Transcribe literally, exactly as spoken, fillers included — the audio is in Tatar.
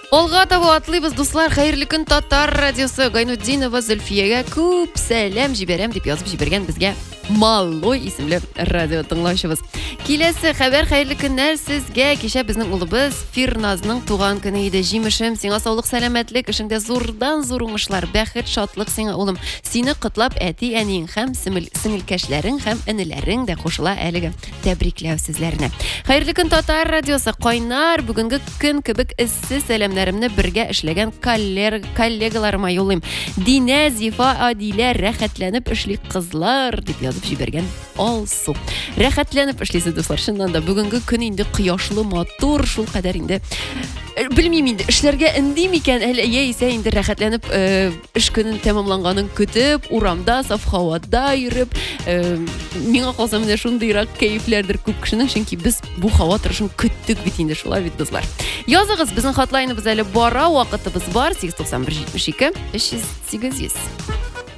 Алга таба атлыйбыз, дуслар. Хәерле көн, Татар радиосы. Гайнутдинова Зөлфиягә күп сәлам җибәрәм дип язып җибәргән безгә Малой исемле радио тыңлаучыбыз. Киләсе хәбәр, хәерле көннәр сезгә. Кичә безнең улыбыз Фирназның туган көне иде. Җимешем, сиңа саулык, сәламәтлек, эшеңдә зурдан зур уңышлар, бәхет, шатлык сиңа, улым. Сине котлап әти, әниең һәм сеңелкәшләрең һәм энеләрең дә кушыла әлеге тәбрикләү сүзләренә. Хәерле көн, Татар радиосы. Кайнар, бүгенге көн кебек эссе сәламнәремне бергә эшләгән коллегаларыма юллыйм. Динә, Зифа, Адилә рәхәтләнеп эшли кызлар дип язып җибәргән Алсу. Рәхәтләнеп эшлисез, дуслар. Шуннан да бүгенге көн инде кояшлы, матур, шул кадәр инде. Белмим инде, эшләргә инди микән, әле яисә инде рәхәтләнеп эш көнен тәмамланганын көтеп, урамда, саф һавада йөреп, миңа калса менә шундыйрак кәефләрдер күп кешенең, чөнки без бу һава торышын көттек бит инде, шулай бит, дуслар. Языгыз, безнең хатлайныбыз әле бара, вакытыбыз бар. сигез туксан бер җитмеш ике өч йөз сигез йөз.